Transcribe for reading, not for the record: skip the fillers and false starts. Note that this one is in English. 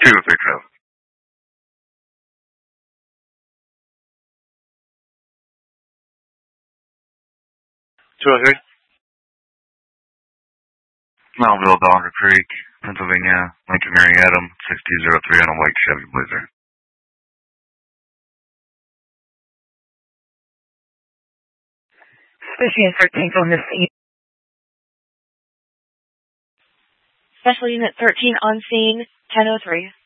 203 Trail. 203? Mountville, Dogger Creek, Pennsylvania, Lincoln Marietta, 6203 on a white Chevy Blazer. Special Unit 13 on the scene. Special Unit 13 on scene, 1003.